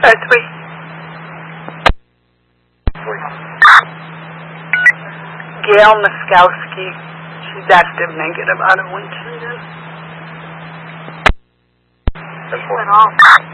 3. Gail Muskowski. She's active negative out of Winchendon. She went off.